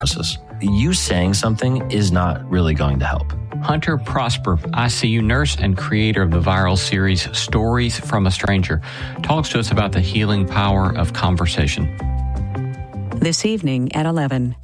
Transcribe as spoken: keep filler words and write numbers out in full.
diagnosis. You saying something is not really going to help. Hunter Prosper, I C U nurse and creator of the viral series Stories from a Stranger, talks to us about the healing power of conversation. This evening at eleven.